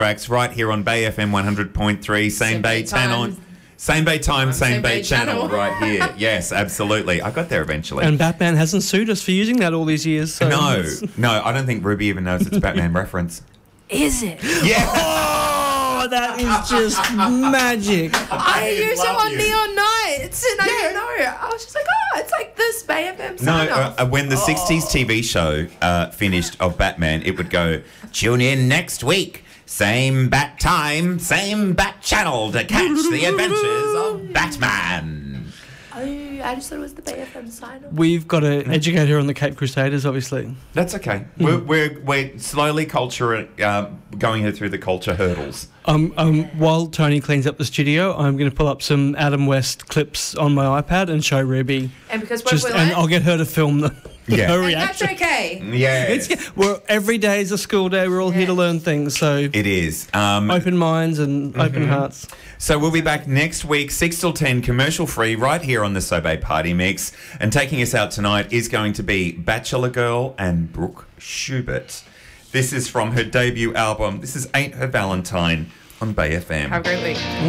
tracks right here on Bay FM 100.3, same Bay channel. Same Bay time, same Bay channel right here. Yes, absolutely. I got there eventually. And Batman hasn't sued us for using that all these years. So No, I don't think Ruby even knows it's a Batman reference. Is it? Yeah. Oh, that is just magic. I used it on Neon Nights and I didn't know. I was just like, oh, it's like this Bay FM sign-off. No, when the 60s TV show finished of Batman, it would go, tune in next week. Same bat time, same bat channel to catch the adventures of Batman. Oh, I just thought it was the Bay FM sign-off. We've got to educate her on the Cape Crusaders, obviously. That's okay. We're slowly going her through the culture hurdles. While Tony cleans up the studio, I'm going to pull up some Adam West clips on my iPad and show Ruby. And because and I'll get her to film them. Yeah. Her and reaction. that's okay. Yeah. Every day is a school day. We're all here to learn things. So it is. Open minds and open hearts. So we'll be back next week, 6 till 10, commercial free, right here on the Sobey Party Mix. And taking us out tonight is going to be Bachelor Girl and Brooke Schubert. This is from her debut album. This is Ain't Her Valentine on Bay FM. Have a great week.